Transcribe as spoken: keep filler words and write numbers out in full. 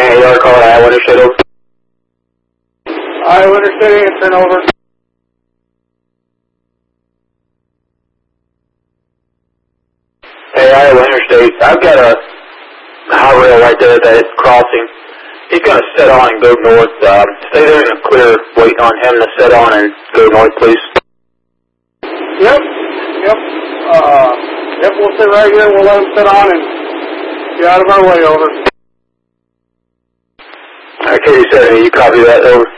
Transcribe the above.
A R call at Iowa Interstate, over. Iowa Interstate, turn over. Hey, Iowa Interstate, I've got a high rail right there at that crossing. He's going to set on and go north. Um, stay there in the clear, waiting on him to set on and go north, please. Yep, yep. Uh, yep, we'll sit right here. We'll let him sit on and get out of our way, over. Okay, you said, you copy that, over.